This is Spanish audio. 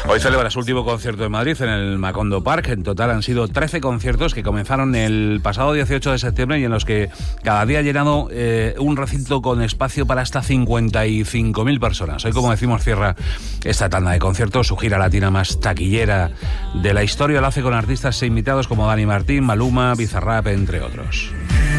Hoy celebra su último concierto en Madrid, en el Macondo Park. En total han sido 13 conciertos que comenzaron el pasado 18 de septiembre y en los que cada día ha llenado un recinto con espacio para hasta 55.000 personas. Hoy, como decimos, cierra esta tanda de conciertos, su gira latina más taquillera de la historia. Lo hace con artistas e invitados como Dani Martín, Maluma, Bizarrap, entre otros.